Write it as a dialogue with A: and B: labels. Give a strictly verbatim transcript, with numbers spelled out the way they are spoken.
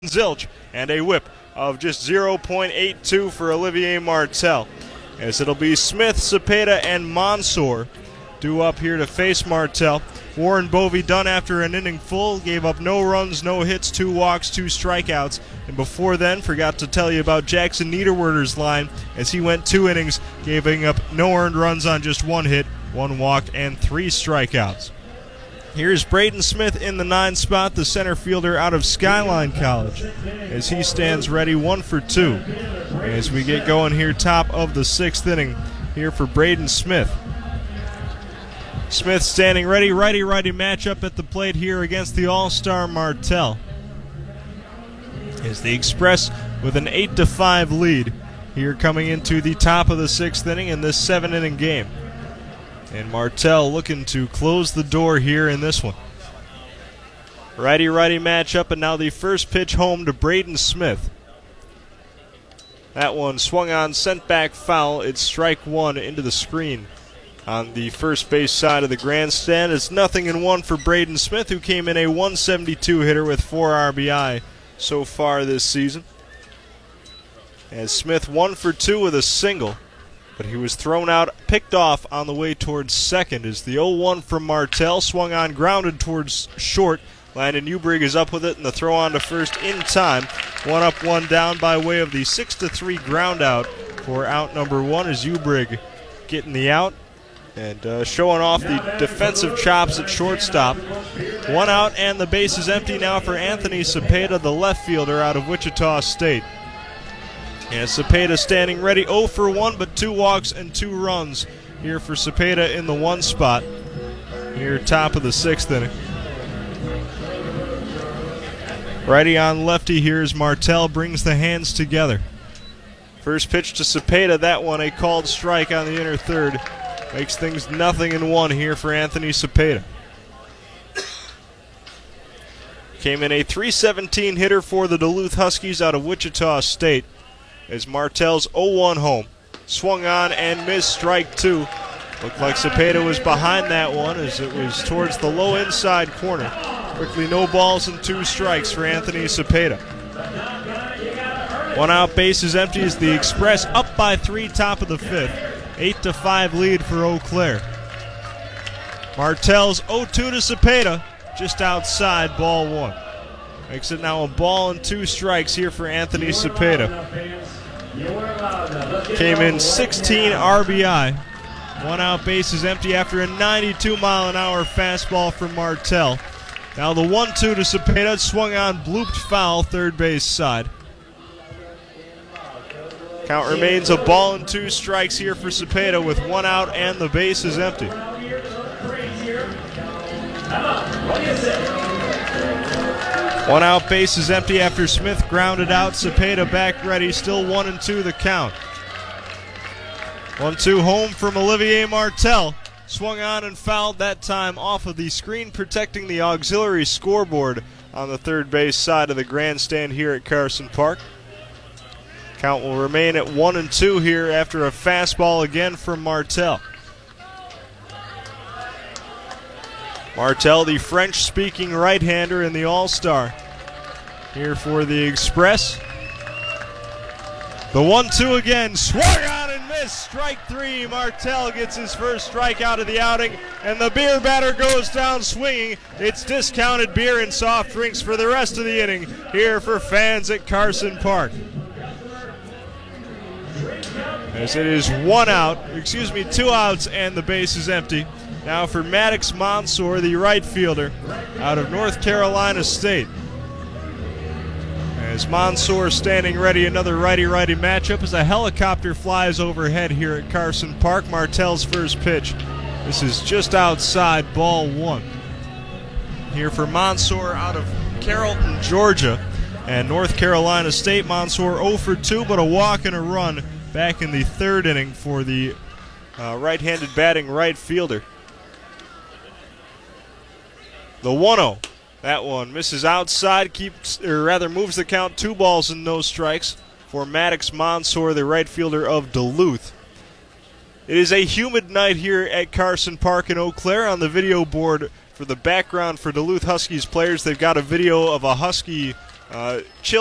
A: Zilch, and a whip of just zero point eight two for Olivier Martel. As it'll be Smith, Cepeda, and Mansour due up here to face Martel. Warren Bovey done after an inning full, gave up no runs, no hits, two walks, two strikeouts. And before then, forgot to tell you about Jackson Niederwerder's line as he went two innings, giving up no earned runs on just one hit, one walk, and three strikeouts. Here's Braden Smith in the nine spot, the center fielder out of Skyline College, as he stands ready, one for two. As we get going here, top of the sixth inning here for Braden Smith. Smith standing ready, righty-righty matchup at the plate here against the all-star Martel. As the Express with an eight to five lead here coming into the top of the sixth inning in this seven-inning game. And Martel looking to close the door here in this one. Righty-righty matchup, and now the first pitch home to Braden Smith. That one swung on, sent back foul. It's strike one into the screen on the first base side of the grandstand. It's nothing in one for Braden Smith, who came in a one seventy-two hitter with four R B I so far this season. As Smith one for two with a single, but he was thrown out, picked off on the way towards second as the oh one from Martel swung on, grounded towards short. Landon Ubrig is up with it, and the throw on to first in time. One up, one down by way of the six to three ground out for out number one as Ubrig getting the out and uh, showing off the defensive chops at shortstop. One out, and the base is empty now for Anthony Cepeda, the left fielder out of Wichita State. And Cepeda standing ready, oh for one, but two walks and two runs here for Cepeda in the one spot here top of the sixth inning. Righty on lefty here as Martel brings the hands together. First pitch to Cepeda, that one a called strike on the inner third. Makes things nothing in one here for Anthony Cepeda. Came in a three seventeen hitter for the Duluth Huskies out of Wichita State. As Martel's oh one home. Swung on and missed, strike two. Looked like Cepeda was behind that one as it was towards the low inside corner. Quickly no balls and two strikes for Anthony Cepeda. One out, base is empty as the Express up by three top of the fifth. eight to five lead for Eau Claire. Martel's oh two to Cepeda, just outside, ball one. Makes it now a ball and two strikes here for Anthony Cepeda. Came in sixteen R B I. One out, base is empty after a ninety-two mile an hour fastball from Martel. Now the one two to Cepeda, swung on, blooped foul, third base side. Count remains a ball and two strikes here for Cepeda with one out and the base is empty. One out, base is empty after Smith grounded out. Cepeda back ready, still one and two the count. one two home from Olivier Martel. Swung on and fouled that time off of the screen protecting the auxiliary scoreboard on the third base side of the grandstand here at Carson Park. Count will remain at one and two here after a fastball again from Martel. Martel, the French-speaking right-hander in the All-Star. Here for the Express. The one two again, swung on and missed, strike three. Martel gets his first strikeout of the outing, and the beer batter goes down swinging. It's discounted beer and soft drinks for the rest of the inning here for fans at Carson Park. As it is one out, excuse me, two outs, and the base is empty. Now for Maddox Mansour, the right fielder out of North Carolina State. As Mansour standing ready, another righty-righty matchup as a helicopter flies overhead here at Carson Park. Martel's first pitch. This is just outside, ball one. Here for Mansour out of Carrollton, Georgia. And North Carolina State, Mansour oh for two, but a walk and a run back in the third inning for the uh, right-handed batting right fielder. The one oh. That one misses outside, keeps, or rather moves the count, two balls and no strikes for Maddox Mansour, the right fielder of Duluth. It is a humid night here at Carson Park in Eau Claire. On the video board for the background for Duluth Huskies players, they've got a video of a Husky Uh, chill.